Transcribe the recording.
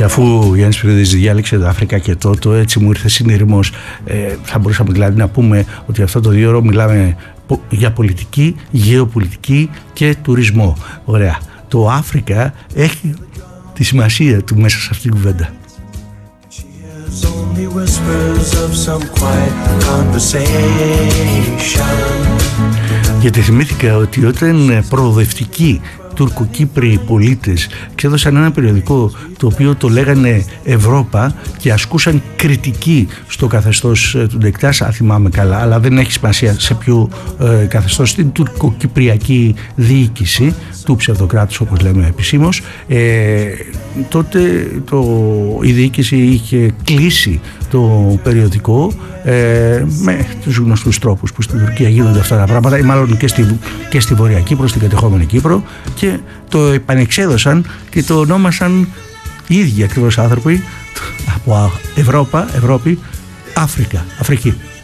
Και αφού ο Γιάννης Πυρίδης διάλεξε το Αφρικά και Τότο, έτσι μου ήρθε συνειρμός. Θα μπορούσαμε δηλαδή να πούμε ότι αυτό το 2 ώρο μιλάμε για πολιτική, γεωπολιτική και τουρισμό. Ωραία. Το Αφρικά έχει τη σημασία του μέσα σε αυτήν την κουβέντα. Γιατί θυμήθηκα ότι όταν προοδευτικοί Τουρκοκύπριοι πολίτες ξέδωσαν ένα περιοδικό το οποίο το λέγανε Ευρώπα και ασκούσαν κριτική στο καθεστώς του Ντεκτάς, αν θυμάμαι καλά, αλλά δεν έχει σημασία σε ποιο καθεστώς, στην τουρκοκυπριακή διοίκηση του ψευδοκράτους, όπως λέμε επισήμως, τότε η διοίκηση είχε κλείσει το περιοδικό με τους γνωστούς τρόπους που στην Τουρκία γίνονται αυτά τα πράγματα, ή μάλλον και στη Βορεια Κύπρο, στην κατεχόμενη Κύπρο, και το επανεξέδωσαν και το ονόμασαν οι ίδιοι ακριβώς άνθρωποι από Ευρώπη, Αφρική.